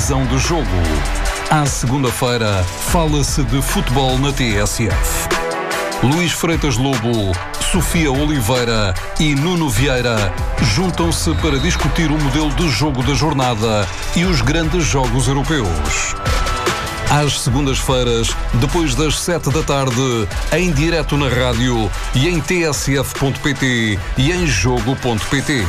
Visão de Jogo. À segunda-feira, fala-se de futebol na TSF. Luís Freitas Lobo, Sofia Oliveira e Nuno Vieira juntam-se para discutir o modelo de jogo da jornada e os grandes jogos europeus. Às segundas-feiras, depois das 7 da tarde, em direto na rádio e em tsf.pt e em jogo.pt.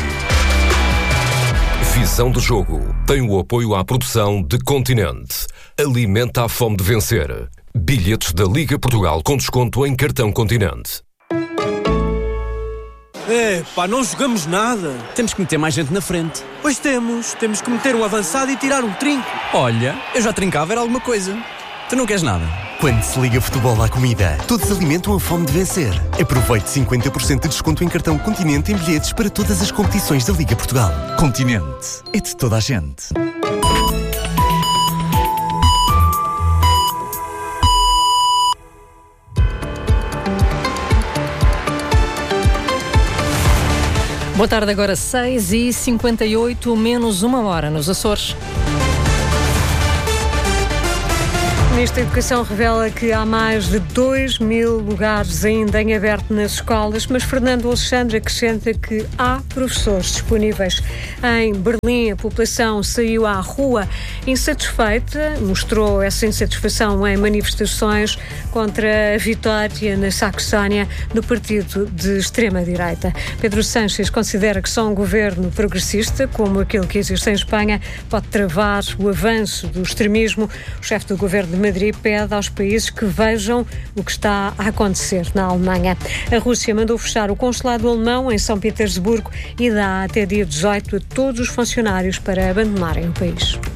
Visão de Jogo tem o apoio à produção de Continente. Alimenta a fome de vencer. Bilhetes da Liga Portugal com desconto em cartão Continente. Não jogamos nada. Temos que meter mais gente na frente. Pois temos que meter um avançado e tirar um trinco. Olha, eu já trincava, era alguma coisa. Tu não queres nada? Quando se liga futebol à comida, todos alimentam a fome de vencer. Aproveite 50% de desconto em cartão Continente em bilhetes para todas as competições da Liga Portugal. Continente, é de toda a gente. Boa tarde, agora 6h58, menos uma hora nos Açores. O Ministro da Educação revela que há mais de 2.000 lugares ainda em aberto nas escolas, mas Fernando Alexandre acrescenta que há professores disponíveis. Em Berlim, a população saiu à rua insatisfeita, mostrou essa insatisfação em manifestações contra a vitória na Saxónia do partido de extrema-direita. Pedro Sánchez considera que só um governo progressista, como aquele que existe em Espanha, pode travar o avanço do extremismo. O chefe do governo de Madrid pede aos países que vejam o que está a acontecer na Alemanha. A Rússia mandou fechar o consulado alemão em São Petersburgo e dá até dia 18 a todos os funcionários para abandonarem o país.